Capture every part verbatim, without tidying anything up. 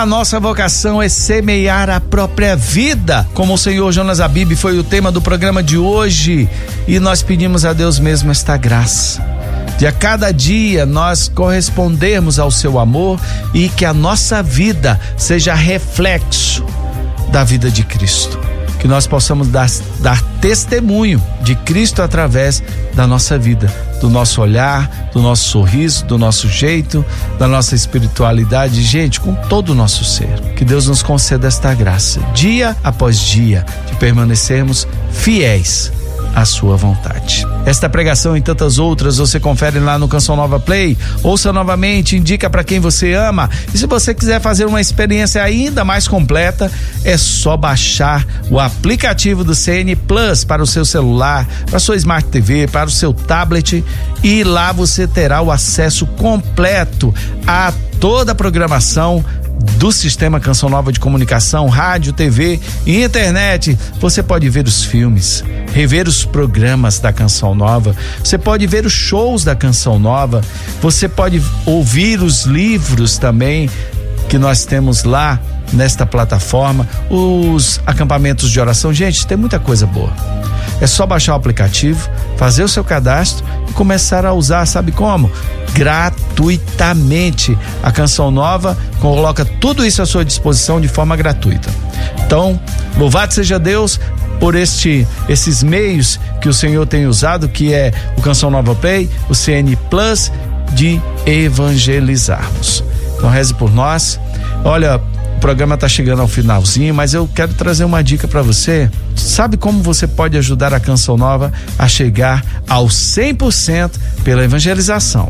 A nossa vocação é semear a própria vida, como o senhor Jonas Abib foi o tema do programa de hoje, e nós pedimos a Deus mesmo esta graça, de a cada dia nós correspondermos ao seu amor e que a nossa vida seja reflexo da vida de Cristo, que nós possamos dar, dar testemunho de Cristo através da nossa vida, do nosso olhar, do nosso sorriso, do nosso jeito, da nossa espiritualidade, gente, com todo o nosso ser. Que Deus nos conceda esta graça, dia após dia, de permanecermos fiéis à sua vontade. Esta pregação e tantas outras você confere lá no Canção Nova Play, ouça novamente, indica para quem você ama, e se você quiser fazer uma experiência ainda mais completa, é só baixar o aplicativo do C N Plus para o seu celular, para a sua Smart T V, para o seu tablet, e lá você terá o acesso completo a toda a programação do Sistema Canção Nova de Comunicação, rádio, T V e internet. Você pode ver os filmes, rever os programas da Canção Nova, você pode ver os shows da Canção Nova, você pode ouvir os livros também que nós temos lá nesta plataforma, os acampamentos de oração. Gente, tem muita coisa boa. É só baixar o aplicativo, fazer o seu cadastro e começar a usar, sabe como? Gratuitamente. A Canção Nova coloca tudo isso à sua disposição de forma gratuita. Então, louvado seja Deus por este, esses meios que o Senhor tem usado, que é o Canção Nova Play, o C N Plus, de evangelizarmos. Então reze por nós. Olha, o programa está chegando ao finalzinho, mas eu quero trazer uma dica para você. Sabe como você pode ajudar a Canção Nova a chegar ao cem por cento pela evangelização?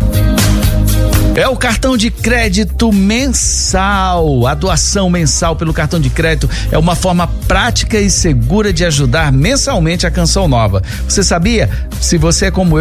É o cartão de crédito mensal. A doação mensal pelo cartão de crédito é uma forma prática e segura de ajudar mensalmente a Canção Nova. Você sabia? Se você é como eu,